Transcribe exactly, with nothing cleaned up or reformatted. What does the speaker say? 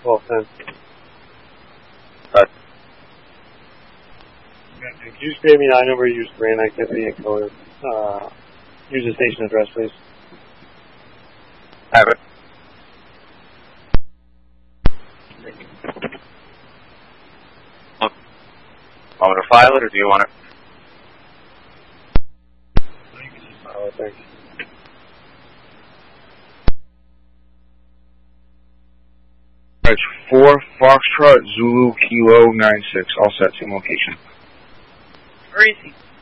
twelve ten. Right. Could you spare me nine number, use brand activity and code? Uh, use the station address, please. Have it. Want me to file it, or do you want it? Oh, thanks. It's four Foxtrot Zulu Kilo nine six. All set, same location. Where is he?